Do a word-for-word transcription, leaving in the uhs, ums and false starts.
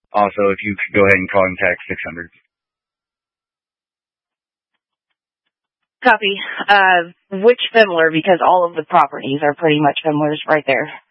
Also, if you could go ahead and contact six hundred. Copy. Uh, which Fimler? Because all of the properties are pretty much Fimlers right there.